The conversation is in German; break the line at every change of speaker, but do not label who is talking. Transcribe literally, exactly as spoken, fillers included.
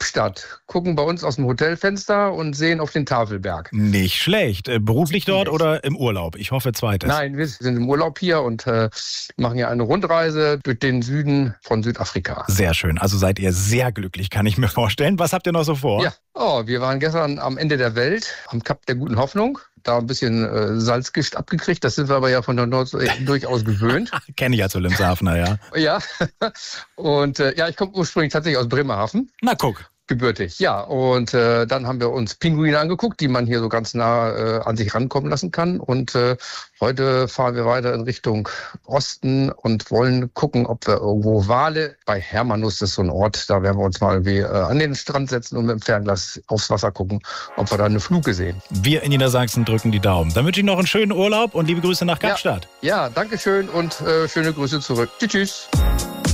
Kapstadt, gucken bei uns aus dem Hotelfenster und sehen auf den Tafelberg.
Nicht schlecht. Äh, beruflich dort oder im Urlaub? Ich hoffe zweites.
Nein, wir sind im Urlaub hier und äh, machen ja eine Rundreise durch den Süden von Südafrika.
Sehr schön. Also seid ihr sehr glücklich, kann ich mir vorstellen. Was habt ihr noch so vor?
Ja, oh, wir waren gestern am Ende der Welt, am Kap der Guten Hoffnung. Da ein bisschen äh, Salzgift abgekriegt. Das sind wir aber ja von der Nordsee durchaus gewöhnt.
Kenne ich als Wilhelmshavener, ja.
Ja, und äh, ja, ich komme ursprünglich tatsächlich aus Bremerhaven.
Na guck.
Gebürtig, ja. Und äh, dann haben wir uns Pinguine angeguckt, die man hier so ganz nah äh, an sich rankommen lassen kann. Und äh, heute fahren wir weiter in Richtung Osten und wollen gucken, ob wir irgendwo Wale, bei Hermanus, das ist so ein Ort, da werden wir uns mal wie, äh, an den Strand setzen und mit dem Fernglas aufs Wasser gucken, ob wir da eine Fluke sehen.
Wir in Niedersachsen drücken die Daumen. Dann wünsche ich noch einen schönen Urlaub und liebe Grüße nach Kapstadt.
Ja, ja, danke schön und äh, schöne Grüße zurück. Tschüss, tschüss.